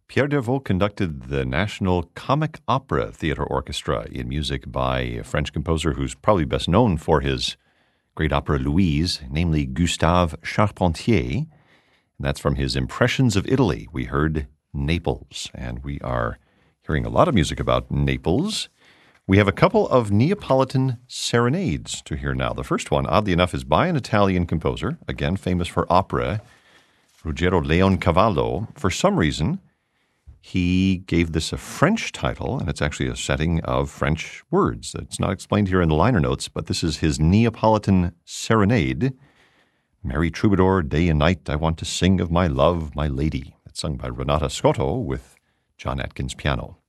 Pierre Dervaux conducted the National Comic Opera Theatre Orchestra in music by a French composer who's probably best known for his great opera Louise, namely Gustave Charpentier. And that's from his Impressions of Italy. We heard Naples, and we are hearing a lot of music about Naples. We have a couple of Neapolitan serenades to hear now. The first one, oddly enough, is by an Italian composer, again famous for opera, Ruggero Leoncavallo. For some reason, he gave this a French title, and it's actually a setting of French words. It's not explained here in the liner notes, but this is his Neapolitan Serenade. Merry troubadour, day and night, I want to sing of my love, my lady. It's sung by Renata Scotto with John Atkins piano.